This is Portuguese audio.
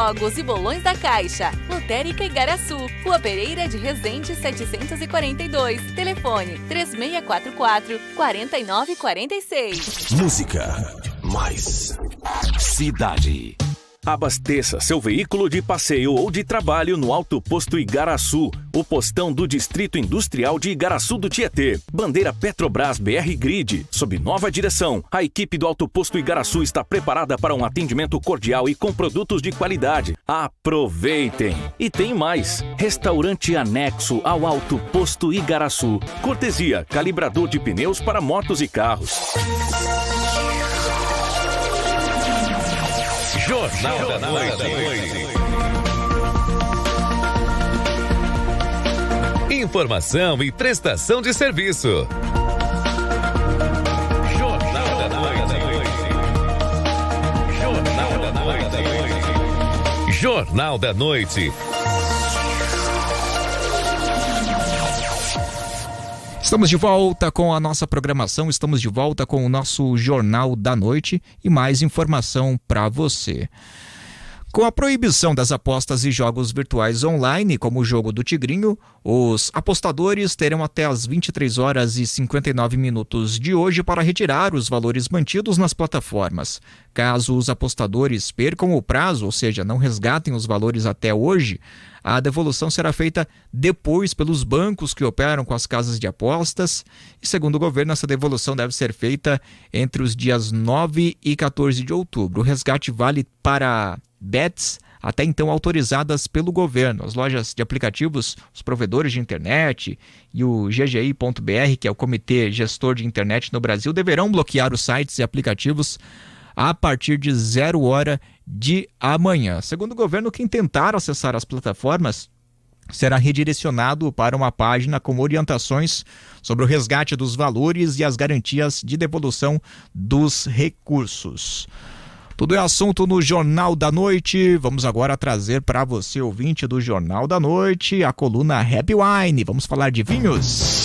jogos e bolões da Caixa. Lotérica Igaraçu, Rua Pereira de Resende 742. Telefone 3644-4946. Música mais cidade. Abasteça seu veículo de passeio ou de trabalho no Alto Posto Igaraçu, o postão do Distrito Industrial de Igaraçu do Tietê. Bandeira Petrobras BR Grid. Sob nova direção, a equipe do Alto Posto Igaraçu está preparada para um atendimento cordial e com produtos de qualidade. Aproveitem! E tem mais! Restaurante anexo ao Alto Posto Igaraçu. Cortesia, calibrador de pneus para motos e carros. Jornal da Noite. Informação e prestação de serviço. Jornal da Noite. Jornal da Noite. Jornal da Noite. Estamos de volta com a nossa programação, estamos de volta com o nosso Jornal da Noite e mais informação para você. Com a proibição das apostas e jogos virtuais online, como o jogo do Tigrinho, os apostadores terão até as 23 horas e 59 minutos de hoje para retirar os valores mantidos nas plataformas. Caso os apostadores percam o prazo, ou seja, não resgatem os valores até hoje, a devolução será feita depois pelos bancos que operam com as casas de apostas. E segundo o governo, essa devolução deve ser feita entre os dias 9 e 14 de outubro. O resgate vale para bets até então autorizadas pelo governo. As lojas de aplicativos, os provedores de internet e o GGI.br, que é o Comitê Gestor de Internet no Brasil, deverão bloquear os sites e aplicativos a partir de 0 hora de amanhã. Segundo o governo, quem tentar acessar as plataformas será redirecionado para uma página com orientações sobre o resgate dos valores e as garantias de devolução dos recursos. Tudo é assunto no Jornal da Noite. Vamos agora trazer para você, ouvinte do Jornal da Noite, a coluna Happy Wine. Vamos falar de vinhos.